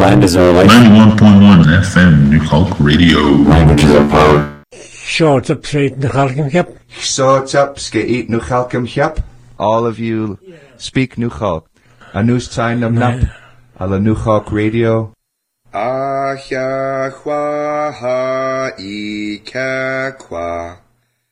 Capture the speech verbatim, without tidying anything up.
Land is our life. ninety-one point one F M, New Hulk Radio. Languages are power. Short up straight in the Chalkenhap. Short up, skate nu Chalkenhap. All of you speak New Hulk. A news time nam nap. A la New Hulk Radio. Ah ya hua ha I ka kwa.